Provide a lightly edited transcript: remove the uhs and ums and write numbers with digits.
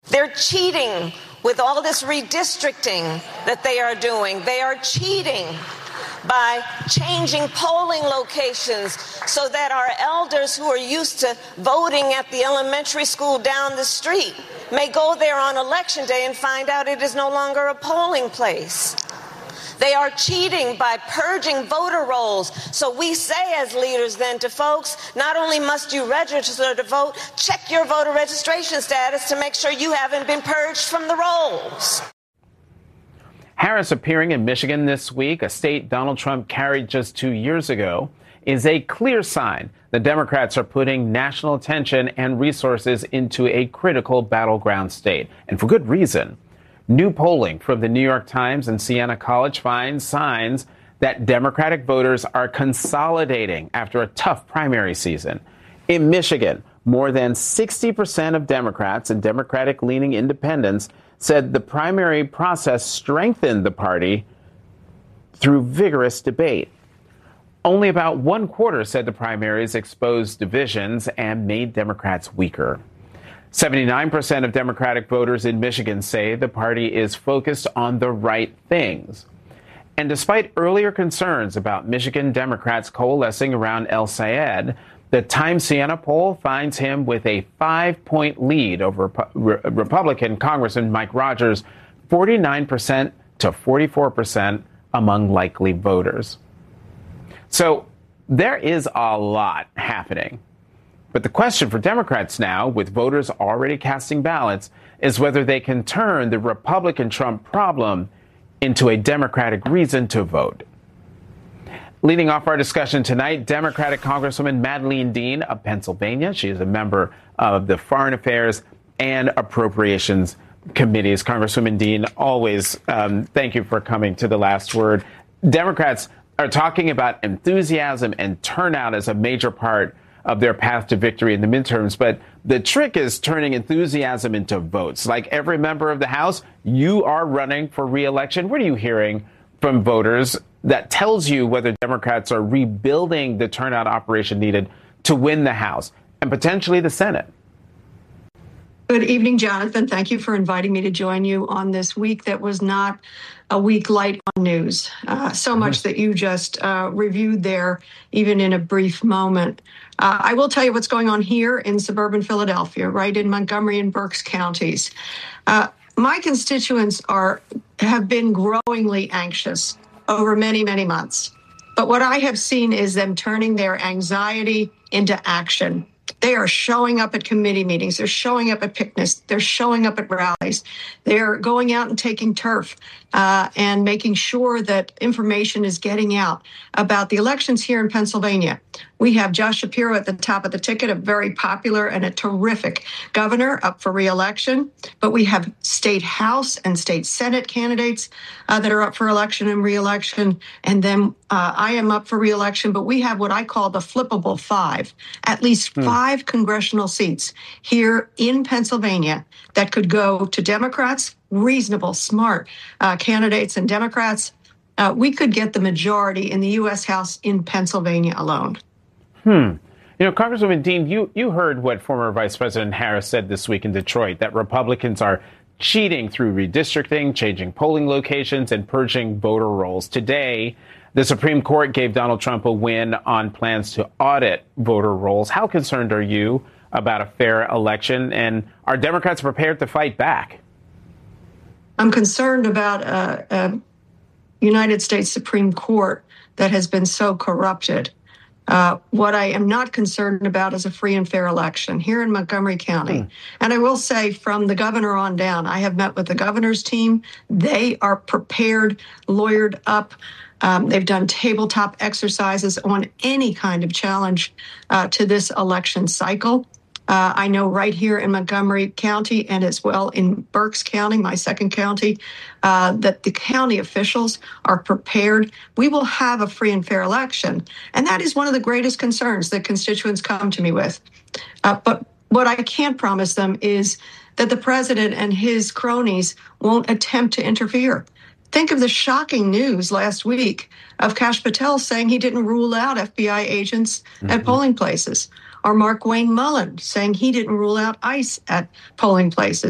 They're cheating with all this redistricting that they are doing. They are cheating by changing polling locations so that our elders who are used to voting at the elementary school down the street may go there on election day and find out it is no longer a polling place. They are cheating by purging voter rolls. So we say as leaders then to folks, not only must you register to vote, check your voter registration status to make sure you haven't been purged from the rolls. Harris appearing in Michigan this week, a state Donald Trump carried just 2 years ago, is a clear sign the Democrats are putting national attention and resources into a critical battleground state, and for good reason. New polling from the New York Times and Siena College finds signs that Democratic voters are consolidating after a tough primary season. In Michigan, more than 60% of Democrats and Democratic-leaning independents said the primary process strengthened the party through vigorous debate. Only about 1/4 said the primaries exposed divisions and made Democrats weaker. 79% of Democratic voters in Michigan say the party is focused on the right things. And despite earlier concerns about Michigan Democrats coalescing around El Sayed, the Times Siena poll finds him with a 5-point lead over Republican Congressman Mike Rogers, 49% to 44% among likely voters. So there is a lot happening. But the question for Democrats now, with voters already casting ballots, is whether they can turn the Republican Trump problem into a Democratic reason to vote. Leading off our discussion tonight, Democratic Congresswoman Madeleine Dean of Pennsylvania. She is a member of the Foreign Affairs and Appropriations Committees. Congresswoman Dean, always thank you for coming to The Last Word. Democrats are talking about enthusiasm and turnout as a major part of their path to victory in the midterms. But the trick is turning enthusiasm into votes. Like every member of the House, you are running for re-election. What are you hearing from voters that tells you whether Democrats are rebuilding the turnout operation needed to win the House and potentially the Senate? Good evening, Jonathan. Thank you for inviting me to join you on this week that was not a week light on news. So much that you just reviewed there, even in a brief moment. I will tell you what's going on here in suburban Philadelphia, right in Montgomery and Berks counties. My constituents have been growingly anxious over many, many months. But what I have seen is them turning their anxiety into action. They are showing up at committee meetings. They're showing up at picnics. They're showing up at rallies. They're going out and taking turf and making sure that information is getting out about the elections here in Pennsylvania. We have Josh Shapiro at the top of the ticket, a very popular and a terrific governor up for re-election. But we have state House and state Senate candidates that are up for election and re-election. And then I am up for re-election. But we have what I call the flippable five, at least five congressional seats here in Pennsylvania that could go to Democrats, reasonable, smart candidates and Democrats. We could get the majority in the U.S. House in Pennsylvania alone. You know, Congresswoman Dean, you heard what former Vice President Harris said this week in Detroit, that Republicans are cheating through redistricting, changing polling locations, and purging voter rolls. Today, the Supreme Court gave Donald Trump a win on plans to audit voter rolls. How concerned are you about a fair election, and are Democrats prepared to fight back? I'm concerned about a United States Supreme Court that has been so corrupted. What I am not concerned about is a free and fair election here in Montgomery County. And I will say, from the governor on down, I have met with the governor's team. They are prepared, lawyered up. They've done tabletop exercises on any kind of challenge to this election cycle. I know right here in Montgomery County and as well in Berks County, my second county, that the county officials are prepared. We will have a free and fair election. And that is one of the greatest concerns that constituents come to me with. But what I can't promise them is that the president and his cronies won't attempt to interfere. Think of the shocking news last week of Kash Patel saying he didn't rule out FBI agents at polling places, or Mark Wayne Mullen saying he didn't rule out ICE at polling places.